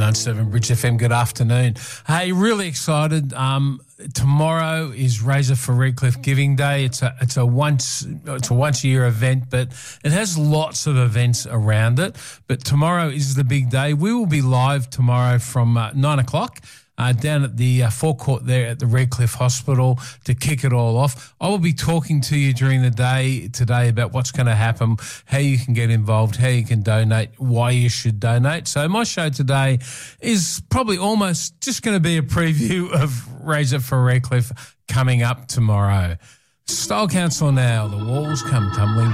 107 Bridge FM, good afternoon. Hey, really excited. Tomorrow is Razor for Redcliffe Giving Day. It's a once a year event, but it has lots of events around it. But tomorrow is the big day. We will be live tomorrow from 9 o'clock. Down at the forecourt there at the Redcliffe Hospital to kick it all off. I will be talking to you during the day today about what's going to happen, how you can get involved, how you can donate, why you should donate. So my show today is probably almost just going to be a preview of Razor for Redcliffe coming up tomorrow. Style Council now. The walls come tumbling